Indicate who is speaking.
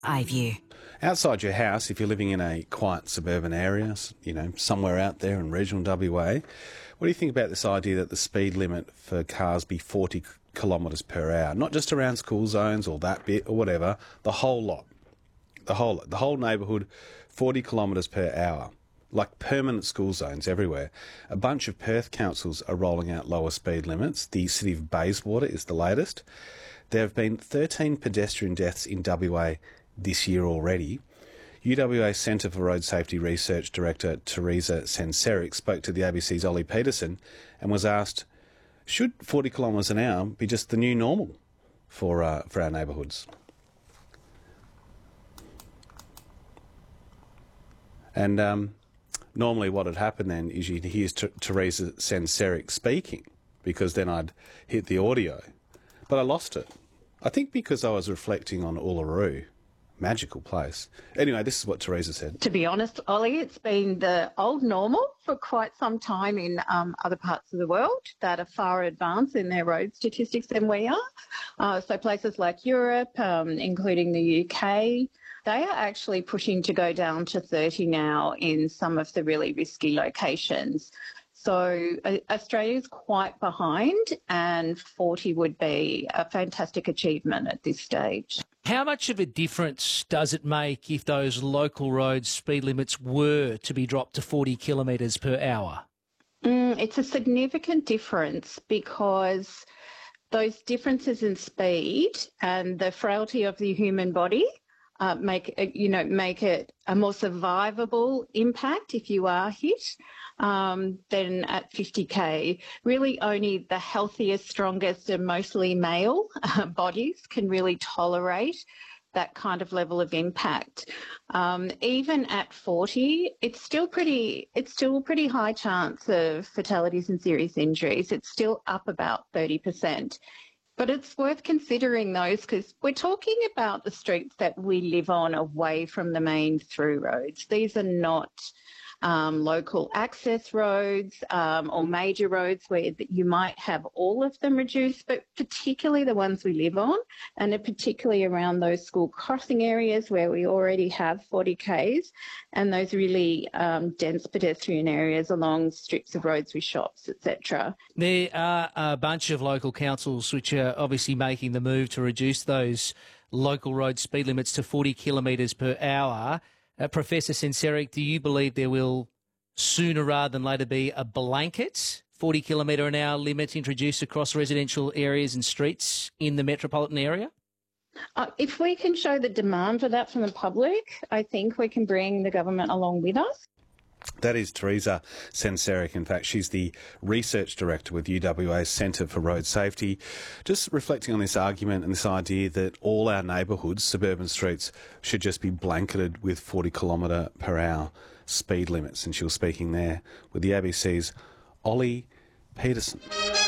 Speaker 1: iView.
Speaker 2: Outside your house, if you're living in a quiet suburban area, somewhere out there in regional WA, what do you think about this idea that the speed limit for cars be 40 kilometres per hour? Not just around school zones or that bit or whatever, the whole lot. The whole neighbourhood, 40 kilometres per hour. Like permanent school zones everywhere. A bunch of Perth councils are rolling out lower speed limits. The city of Bayswater is the latest. There have been 13 pedestrian deaths in WA this year already. UWA Centre for Road Safety Research Director Teresa Senseric spoke to the ABC's Ollie Peterson and was asked, should 40 kilometres an hour be just the new normal for our neighbourhoods? And normally what had happened then is you'd hear Teresa Senseric speaking, because then I'd hit the audio. But I lost it. I think because I was reflecting on Uluru. Magical place. Anyway, this is what Teresa said.
Speaker 3: To be honest, Ollie, it's been the old normal for quite some time in other parts of the world that are far advanced in their road statistics than we are. So places like Europe, including the UK, they are actually pushing to go down to 30 now in some of the really risky locations. So Australia's quite behind, and 40 would be a fantastic achievement at this stage.
Speaker 4: How much of a difference does it make if those local road speed limits were to be dropped to 40 kilometres per hour?
Speaker 3: It's a significant difference because those differences in speed and the frailty of the human body make it a more survivable impact if you are hit than at 50k. Really only the healthiest, strongest and mostly male bodies can really tolerate that kind of level of impact. Even at 40, it's still a pretty high chance of fatalities and serious injuries. It's still up about 30%. But it's worth considering those because we're talking about the streets that we live on away from the main through roads. These are not local access roads or major roads where you might have all of them reduced, but particularly the ones we live on, and particularly around those school crossing areas where we already have 40Ks and those really dense pedestrian areas along strips of roads with shops, etc.
Speaker 4: There are a bunch of local councils which are obviously making the move to reduce those local road speed limits to 40 kilometres per hour. Professor Senseric, do you believe there will sooner rather than later be a blanket 40 kilometre an hour limit introduced across residential areas and streets in the metropolitan area?
Speaker 3: If we can show the demand for that from the public, I think we can bring the government along with us.
Speaker 2: That is Teresa Senseric. In fact, she's the research director with UWA's Centre for Road Safety. Just reflecting on this argument and this idea that all our neighbourhoods, suburban streets, should just be blanketed with 40 kilometre per hour speed limits. And she was speaking there with the ABC's Ollie Peterson.